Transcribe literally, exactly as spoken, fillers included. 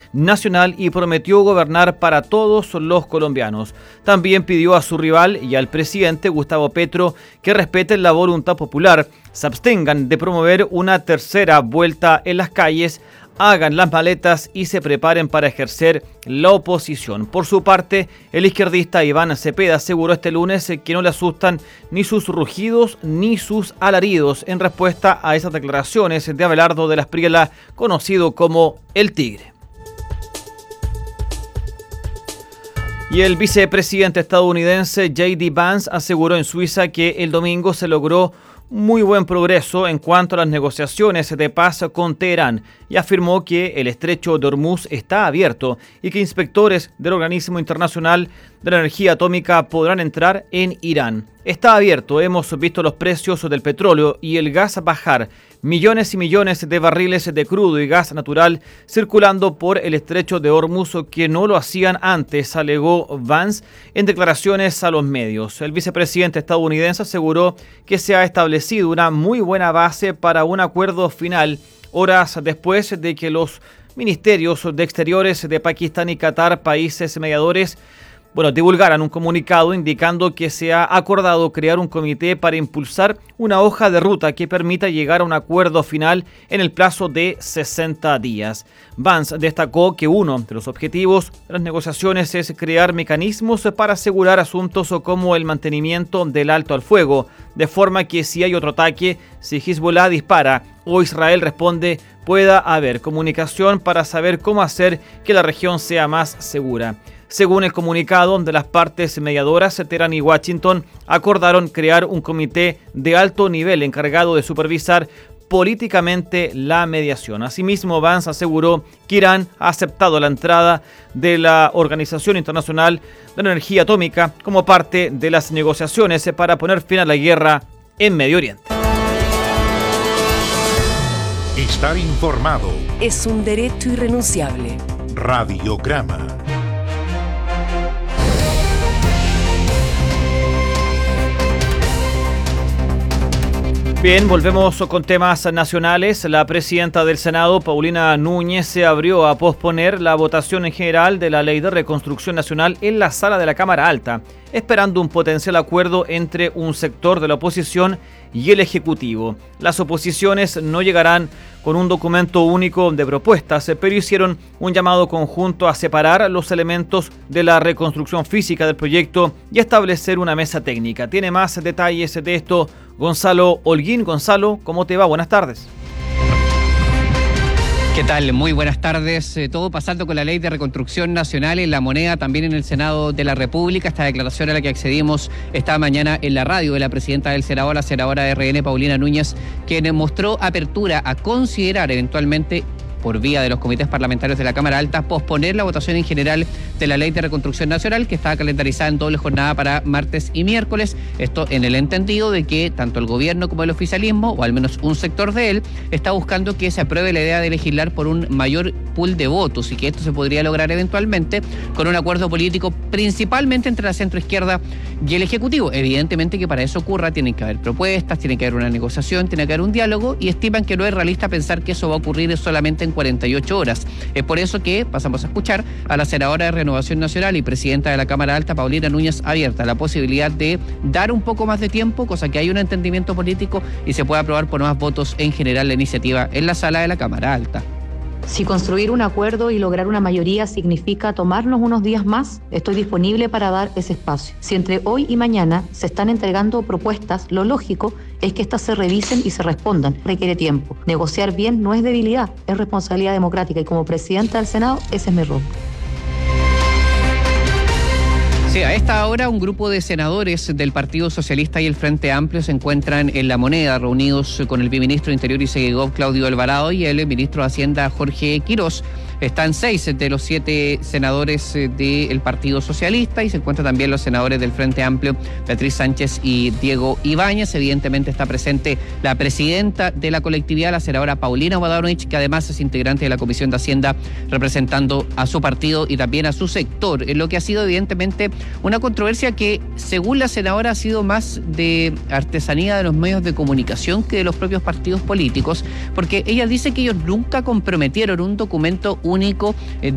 nacional y prometió gobernar para todos los colombianos. También pidió a su rival y al presidente Gustavo Petro que respeten la voluntad popular, se abstengan de promover una tercera vuelta en las calles, hagan las maletas y se preparen para ejercer la oposición. Por su parte, el izquierdista Iván Cepeda aseguró este lunes que no le asustan ni sus rugidos ni sus alaridos en respuesta a esas declaraciones de Abelardo de la Espriella, conocido como El Tigre. Y el vicepresidente estadounidense J D Vance aseguró en Suiza que el domingo se logró muy buen progreso en cuanto a las negociaciones de paz con Teherán y afirmó que el estrecho de Hormuz está abierto y que inspectores del Organismo Internacional de la Energía Atómica podrán entrar en Irán. Está abierto, hemos visto los precios del petróleo y el gas bajar, millones y millones de barriles de crudo y gas natural circulando por el estrecho de Hormuz que no lo hacían antes, alegó Vance en declaraciones a los medios. El vicepresidente estadounidense aseguró que se ha establecido una muy buena base para un acuerdo final, horas después de que los ministerios de Exteriores de Pakistán y Qatar, países mediadores, Bueno, divulgaran un comunicado indicando que se ha acordado crear un comité para impulsar una hoja de ruta que permita llegar a un acuerdo final en el plazo de sesenta días. Vance destacó que uno de los objetivos de las negociaciones es crear mecanismos para asegurar asuntos como el mantenimiento del alto al fuego, de forma que si hay otro ataque, si Hezbollah dispara o Israel responde, pueda haber comunicación para saber cómo hacer que la región sea más segura. Según el comunicado de las partes mediadoras, Teherán y Washington acordaron crear un comité de alto nivel encargado de supervisar políticamente la mediación. Asimismo, Vance aseguró que Irán ha aceptado la entrada de la Organización Internacional de la Energía Atómica como parte de las negociaciones para poner fin a la guerra en Medio Oriente. Estar informado es un derecho irrenunciable. Radiograma. Bien, volvemos con temas nacionales. La presidenta del Senado, Paulina Núñez, se abrió a posponer la votación en general de la Ley de Reconstrucción Nacional en la sala de la Cámara Alta, esperando un potencial acuerdo entre un sector de la oposición y el Ejecutivo. Las oposiciones no llegarán con un documento único de propuestas, pero hicieron un llamado conjunto a separar los elementos de la reconstrucción física del proyecto y establecer una mesa técnica. Tiene más detalles de esto Gonzalo Holguín. Gonzalo, ¿cómo te va? Buenas tardes. ¿Qué tal? Muy buenas tardes. Eh, todo pasando con la Ley de Reconstrucción Nacional en la moneda, también en el Senado de la República. Esta declaración a la que accedimos esta mañana en la radio de la presidenta del Senado, la senadora de R N, Paulina Núñez, quien mostró apertura a considerar eventualmente, por vía de los comités parlamentarios de la Cámara Alta, posponer la votación en general de la Ley de Reconstrucción Nacional, que está calendarizada en doble jornada para martes y miércoles. Esto en el entendido de que tanto el gobierno como el oficialismo, o al menos un sector de él, está buscando que se apruebe la idea de legislar por un mayor pool de votos y que esto se podría lograr eventualmente con un acuerdo político principalmente entre la centroizquierda y el Ejecutivo. Evidentemente que para eso ocurra tienen que haber propuestas, tiene que haber una negociación, tiene que haber un diálogo, y estiman que no es realista pensar que eso va a ocurrir solamente en cuarenta y ocho horas. Es por eso que pasamos a escuchar a la senadora de Renovación Nacional y presidenta de la Cámara Alta, Paulina Núñez, abierta a la posibilidad de dar un poco más de tiempo, cosa que haya un entendimiento político y se pueda aprobar por más votos en general la iniciativa en la sala de la Cámara Alta. Si construir un acuerdo y lograr una mayoría significa tomarnos unos días más, estoy disponible para dar ese espacio. Si entre hoy y mañana se están entregando propuestas, lo lógico es que éstas se revisen y se respondan. Requiere tiempo. Negociar bien no es debilidad, es responsabilidad democrática, y como presidenta del Senado, ese es mi rol. Sí, a esta hora un grupo de senadores del Partido Socialista y el Frente Amplio se encuentran en La Moneda, reunidos con el viceministro de Interior y Seguridad, Claudio Alvarado, y el ministro de Hacienda, Jorge Quirós. Están seis de los siete senadores del Partido Socialista y se encuentran también los senadores del Frente Amplio, Beatriz Sánchez y Diego Ibáñez. Evidentemente está presente la presidenta de la colectividad, la senadora Paulina Wadownicz, que además es integrante de la Comisión de Hacienda representando a su partido y también a su sector, en lo que ha sido evidentemente una controversia que, según la senadora, ha sido más de artesanía de los medios de comunicación que de los propios partidos políticos, porque ella dice que ellos nunca comprometieron un documento único